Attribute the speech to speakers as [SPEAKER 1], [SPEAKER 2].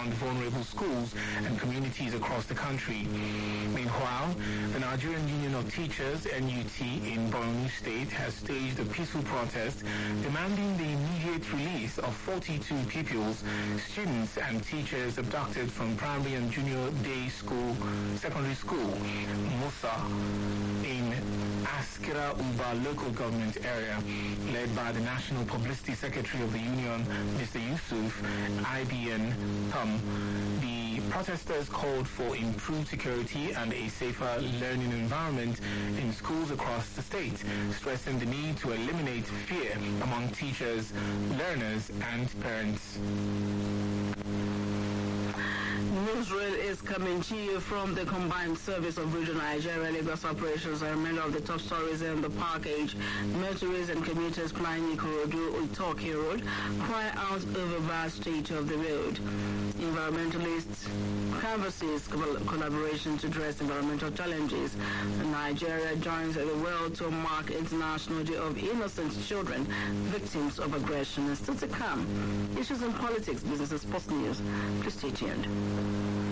[SPEAKER 1] around vulnerable schools and communities across the country. Meanwhile, the Nigerian Union of Teachers, NUT, in Borno State has staged a peaceful protest demanding the immediate release of 42 pupils, students and teachers abducted from primary and junior day school, secondary school, Musa, in Askira Uba local government area, led by the National Publicity Secretary of the Union, Mr. Yusuf IBN Thum. The protesters called for improved security and a safer learning environment in schools across the state, stressing the need to eliminate fear among teachers, learners, and parents.
[SPEAKER 2] Newsreel is coming to you from the Combined Service of Regional Nigeria. Lagos operations are a member of the top stories in the package. Motorists and commuters flying Ikorodu-Itoke Road cry out over bad state of the road. Environmentalists canvasses collaboration to address environmental challenges. Nigeria joins the world to mark International Day of Innocent Children, Victims of Aggression. And still to come, issues in politics, business and sports news. Please stay tuned.